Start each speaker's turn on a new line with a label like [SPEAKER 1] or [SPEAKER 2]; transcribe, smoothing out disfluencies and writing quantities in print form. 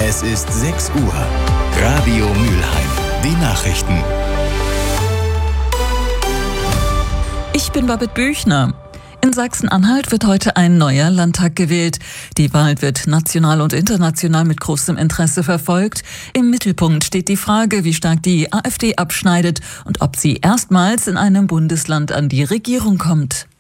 [SPEAKER 1] Es ist 6 Uhr. Radio Mülheim. Die Nachrichten.
[SPEAKER 2] Ich bin Babette Büchner. In Sachsen-Anhalt wird heute ein neuer Landtag gewählt. Die Wahl wird national und international mit großem Interesse verfolgt. Im Mittelpunkt steht die Frage, wie stark die AfD abschneidet und ob sie erstmals in einem Bundesland an die Regierung kommt.